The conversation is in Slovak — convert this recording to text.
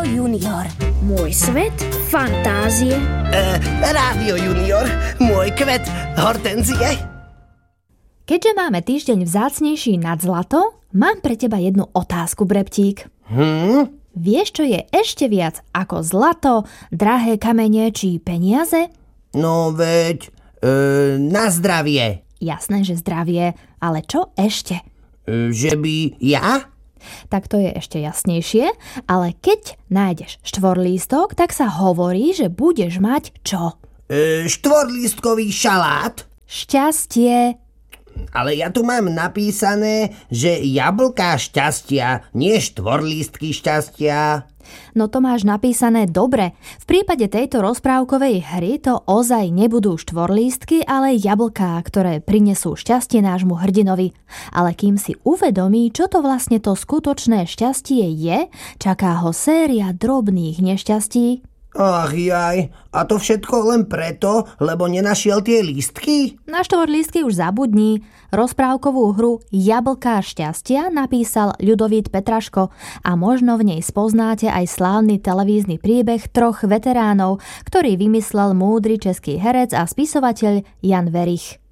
Junior. Môj svet fantázie. Rádio Junior. Môj kvet hortenzie. Keďže máme týždeň vzácnejší nad zlato, mám pre teba jednu otázku, Breptík. Vieš, čo je ešte viac ako zlato, drahé kamene či peniaze? No veď, na zdravie. Jasné, že zdravie, ale čo ešte? Že by ja? Tak to je ešte jasnejšie, ale keď nájdeš štvorlístok, tak sa hovorí, že budeš mať čo? Štvorlístkový šalát. Šťastie. Ale ja tu mám napísané, že jablká šťastia, nie štvorlístky šťastia. No to máš napísané dobre. V prípade tejto rozprávkovej hry to ozaj nebudú štvorlístky, ale jablká, ktoré prinesú šťastie nášmu hrdinovi. Ale kým si uvedomí, čo to vlastne to skutočné šťastie je, čaká ho séria drobných nešťastí. Ach jaj, a to všetko len preto, lebo nenašiel tie lístky? Na štvorlístky už zabudni. Rozprávkovú hru Jablká šťastia napísal Ľudovít Petraško a možno v nej spoznáte aj slávny televízny príbeh troch veteránov, ktorý vymyslel múdry český herec a spisovateľ Jan Werich.